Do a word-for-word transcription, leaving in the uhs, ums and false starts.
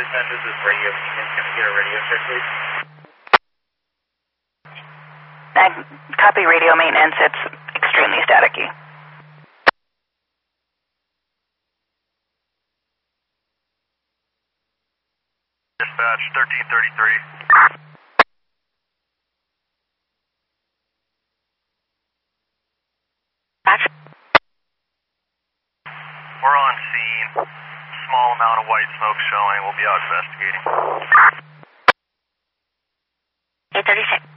dispatch, this is radio. Can we get a radio check, please? I copy radio maintenance. It's extremely staticky. Dispatch, thirteen thirty-three. We're on scene. Small amount of white smoke showing. We'll be out investigating. eight thirty-six.